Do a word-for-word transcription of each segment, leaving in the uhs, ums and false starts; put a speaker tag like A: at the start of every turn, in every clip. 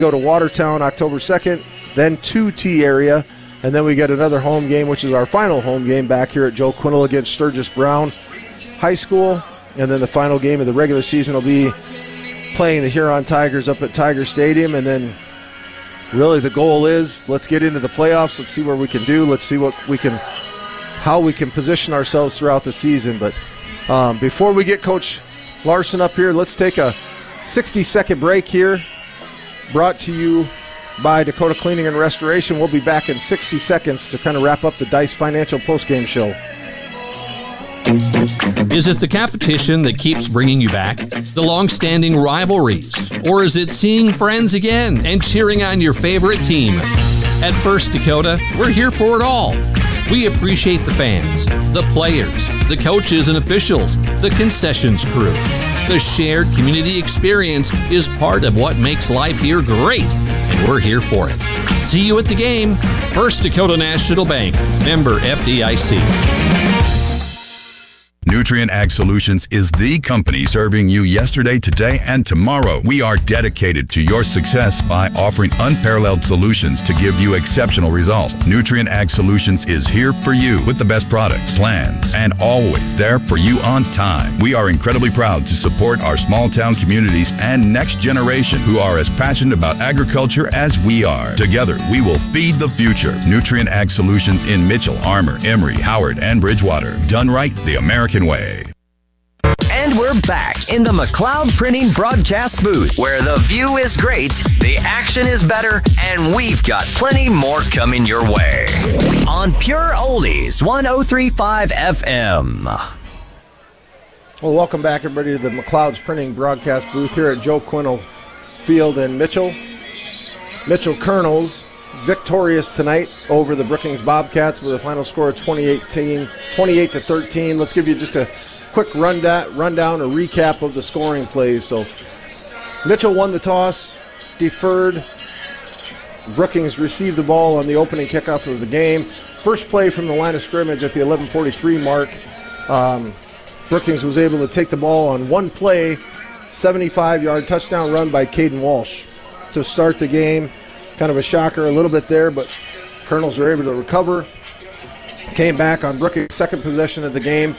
A: Go to Watertown October second, then to T area, and then we get another home game, which is our final home game back here at Joe Quinnell against Sturgis Brown High School. And then the final game of the regular season will be playing the Huron Tigers up at Tiger Stadium. And then really the goal is let's get into the playoffs. Let's see where we can do. Let's see what we can, how we can position ourselves throughout the season. But um, before we get Coach Larson up here, let's take a sixty-second break here. Brought to you by Dakota Cleaning and Restoration. We'll be back in sixty seconds to kind of wrap up the Dice Financial postgame show.
B: Is it the competition that keeps bringing you back? The long-standing rivalries? Or is it seeing friends again and cheering on your favorite team? At First Dakota, we're here for it all. We appreciate the fans, the players, the coaches and officials, the concessions crew. The shared community experience is part of what makes life here great, and we're here for it. See you at the game. First Dakota National Bank, member F D I C.
C: Nutrien Ag Solutions is the company serving you yesterday, today, and tomorrow. We are dedicated to your success by offering unparalleled solutions to give you exceptional results. Nutrien Ag Solutions is here for you with the best products, plans, and always there for you on time. We are incredibly proud to support our small town communities and next generation who are as passionate about agriculture as we are. Together, we will feed the future. Nutrien Ag Solutions in Mitchell, Armour, Emory, Howard, and Bridgewater. Done right the American way.
D: And we're back in the McLeod Printing broadcast booth, where the view is great, the action is better, and we've got plenty more coming your way. On Pure Oldies, one oh three point five F M.
A: Well, welcome back, everybody, to the McLeod's Printing broadcast booth here at Joe Quinnell Field in Mitchell. Mitchell Colonels victorious tonight over the Brookings Bobcats with a final score of twenty-eight to thirteen. Let's give you just a quick rundown, rundown, a recap of the scoring plays. So Mitchell won the toss, deferred. Brookings received the ball on the opening kickoff of the game. First play from the line of scrimmage at the eleven forty-three mark. Um, Brookings was able to take the ball on one play, seventy-five-yard touchdown run by Caden Walsh to start the game. Kind of a shocker a little bit there, but Colonels were able to recover. Came back on Brookings' second possession of the game.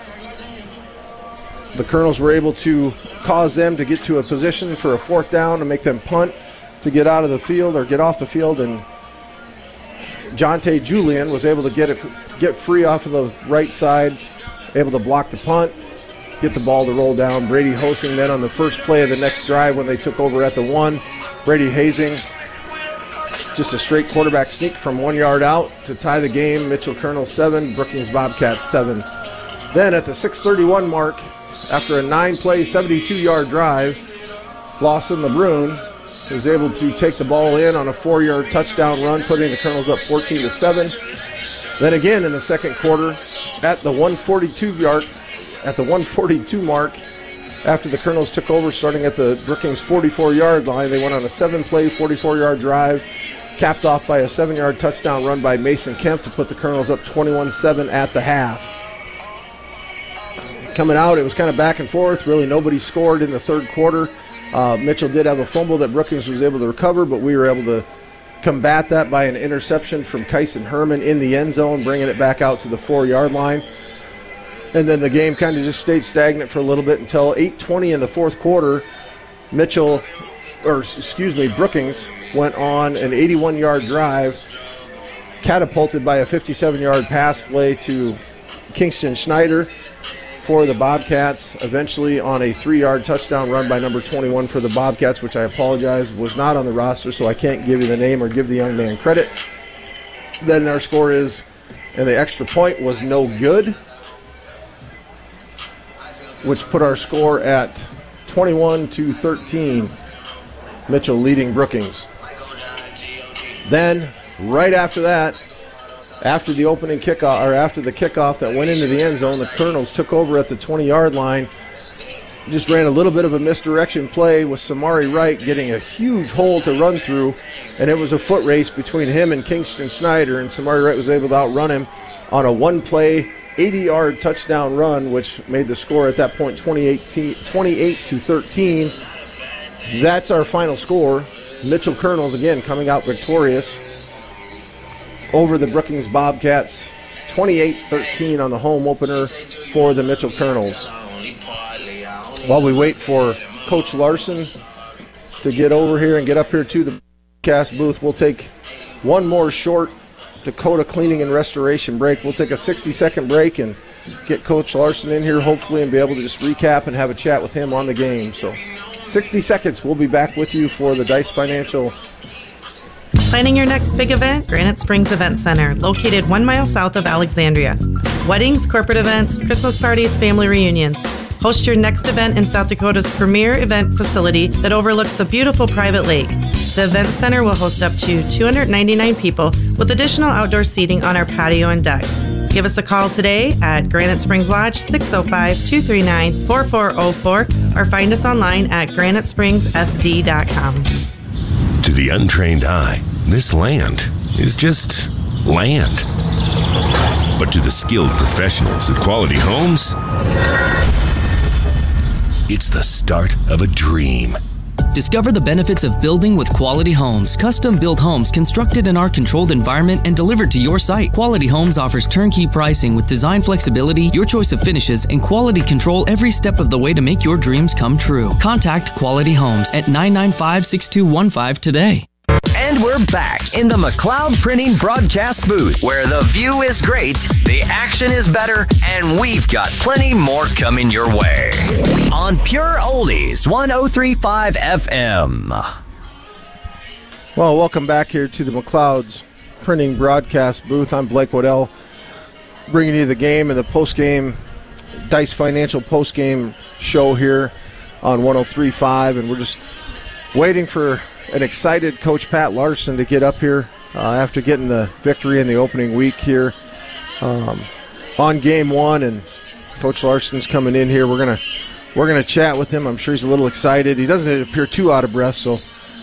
A: The Colonels were able to cause them to get to a position for a fourth down to make them punt to get out of the field or get off the field, and Jonte Julian was able to get a, get free off of the right side, able to block the punt, get the ball to roll down. Brady Hosing then on the first play of the next drive when they took over at the one. Brady Hazing, just a straight quarterback sneak from one yard out to tie the game. Mitchell Colonel seven, Brookings Bobcats seven. Then at the six thirty-one mark, after a nine-play, seventy-two-yard drive, Lawson LeBrun was able to take the ball in on a four-yard touchdown run, putting the Colonels up fourteen to seven. Then again in the second quarter, at the one forty-two yard, at the one forty-two mark, after the Colonels took over, starting at the Brookings forty-four-yard line, they went on a seven-play, forty-four-yard drive, capped off by a seven-yard touchdown run by Mason Kemp to put the Colonels up twenty-one seven at the half. Coming out, it was kind of back and forth. Really nobody scored in the third quarter. Uh, Mitchell did have a fumble that Brookings was able to recover, but we were able to combat that by an interception from Kyson Herman in the end zone, bringing it back out to the four-yard line. And then the game kind of just stayed stagnant for a little bit until eight twenty in the fourth quarter. Mitchell, or excuse me, Brookings went on an eighty-one-yard drive, catapulted by a fifty-seven-yard pass play to Kingston Schneider for the Bobcats, eventually on a three-yard touchdown run by number twenty-one for the Bobcats, which I apologize was not on the roster, so I can't give you the name or give the young man credit. Then our score is, and the extra point was no good, which put our score at twenty-one to thirteen, Mitchell leading Brookings. Then, right after that, after the opening kickoff, or after the kickoff that went into the end zone, the Colonels took over at the twenty-yard line. Just ran a little bit of a misdirection play with Samari Wright getting a huge hole to run through, and it was a foot race between him and Kingston Snyder, and Samari Wright was able to outrun him on a one-play, eighty-yard touchdown run, which made the score at that point twenty-eight to thirteen. That's our final score Mitchell Colonels, again, coming out victorious over the Brookings Bobcats, twenty-eight thirteen on the home opener for the Mitchell Colonels. While we wait for Coach Larson to get over here and get up here to the broadcast booth, we'll take one more short Dakota Cleaning and Restoration break. We'll take a sixty-second break and get Coach Larson in here, hopefully, and be able to just recap and have a chat with him on the game. So sixty seconds, we'll be back with you for the Dice Financial.
E: Planning your next big event? Granite Springs Event Center, located one mile south of Alexandria. Weddings, corporate events, Christmas parties, family reunions. Host your next event in South Dakota's premier event facility that overlooks a beautiful private lake. The Event Center will host up to two hundred ninety-nine people with additional outdoor seating on our patio and deck. Give us a call today at Granite Springs Lodge, six oh five, two three nine, four four oh four, or find us online at granite springs s d dot com.
F: To the untrained eye, this land is just land. But to the skilled professionals at Quality Homes, it's the start of a dream.
G: Discover the benefits of building with Quality Homes. Custom-built homes constructed in our controlled environment and delivered to your site. Quality Homes offers turnkey pricing with design flexibility, your choice of finishes, and quality control every step of the way to make your dreams come true. Contact Quality Homes at nine nine five, six two one five today.
D: And we're back in the McLeod Printing broadcast booth, where the view is great, the action is better, and we've got plenty more coming your way. On Pure Oldies, one oh three point five F M.
A: Well, welcome back here to the McLeod's Printing broadcast booth. I'm Blake Waddell, bringing you the game and the post-game, Dice Financial post-game show here on one oh three point five, and we're just waiting for an excited Coach Pat Larson to get up here uh, after getting the victory in the opening week here um, on game one, and Coach Larson's coming in here. We're gonna we're gonna chat with him. I'm sure he's a little excited. He doesn't appear too out of breath, so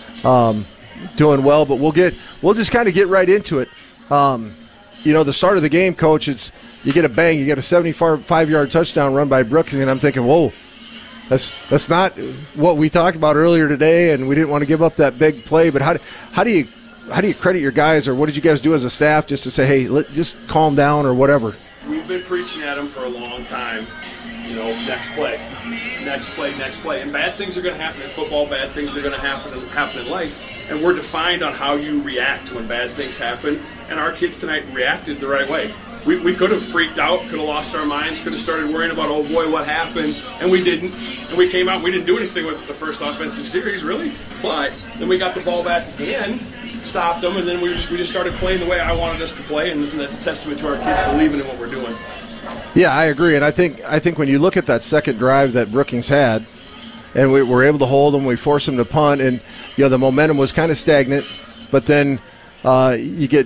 A: um, doing well. But we'll get we'll just kind of get right into it. Um, you know, the start of the game, Coach. It's you get a bang, you get a seventy-five yard touchdown run by Brooks, and I'm thinking, whoa. That's that's not what we talked about earlier today, and we didn't want to give up that big play. But how do, how do you how do you credit your guys, or what did you guys do as a staff just to say, hey, let, just calm down or whatever?
H: We've been preaching at them for a long time. You know, next play, next play, next play, and bad things are going to happen in football. Bad things are going to happen happen in life, and we're defined on how you react when bad things happen. And our kids tonight reacted the right way. We, we could have freaked out, could have lost our minds, could have started worrying about, oh boy, what happened, and we didn't. And we came out, we didn't do anything with the first offensive series, really. But then we got the ball back again, stopped them, and then we just, we just started playing the way I wanted us to play, and that's a testament to our kids believing in what we're doing.
A: Yeah, I agree, and I think I think when you look at that second drive that Brookings had, and we were able to hold them, we forced them to punt, and you know the momentum was kind of stagnant, but then uh, you get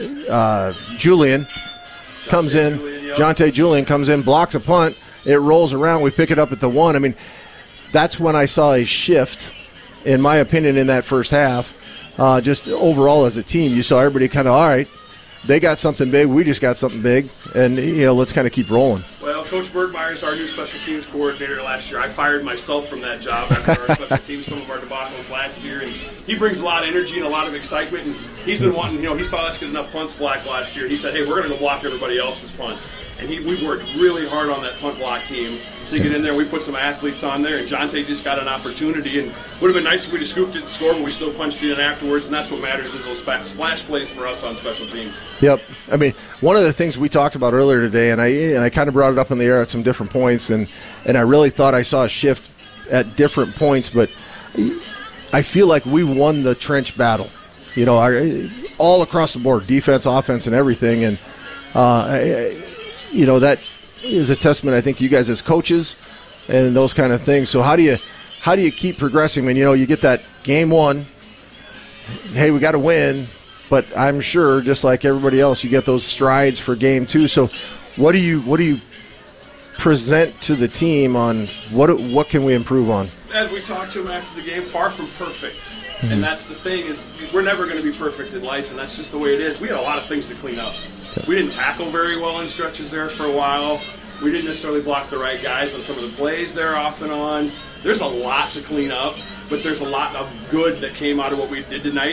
A: uh, Julian. Comes in, Jonte Julian comes in, blocks a punt, it rolls around, we pick it up at the one. I mean, that's when I saw a shift, in my opinion, in that first half. Uh, just overall as a team, you saw everybody kind of, all right, they got something big, we just got something big, and, you know, let's kind of keep rolling.
H: Well, Coach Bergmeyer is our new special teams coordinator last year. I fired myself from that job after our special teams, some of our debacles last year, and he brings a lot of energy and a lot of excitement, and he's been wanting, you know, he saw us get enough punts blocked last year. He said, hey, we're going to go block everybody else's punts, and he, we worked really hard on that punt block team to get in there. We put some athletes on there, and Jonte just got an opportunity, and would have been nice if we'd have scooped it and scored, but we still punched it in afterwards, and that's what matters is those splash plays for us on special teams.
A: Yep. I mean, one of the things we talked about earlier today, and I and I kind of brought it up in the air at some different points, and, and I really thought I saw a shift at different points, but I feel like we won the trench battle, you know, our, all across the board, defense, offense, and everything, and, uh, I, you know, that is a testament, I think, you guys as coaches and those kind of things. So how do you how do you keep progressing? I mean, you know, you get that game one, hey, we got to win, but I'm sure, just like everybody else, you get those strides for game two. So what do you what do you present to the team on what what can we improve on?
H: As we talked to them after the game, far from perfect. Mm-hmm. And that's the thing, is we're never going to be perfect in life, and that's just the way it is. We had a lot of things to clean up. We didn't tackle very well in stretches there for a while. We didn't necessarily block the right guys on some of the plays there off and on. There's a lot to clean up, but there's a lot of good that came out of what we did tonight.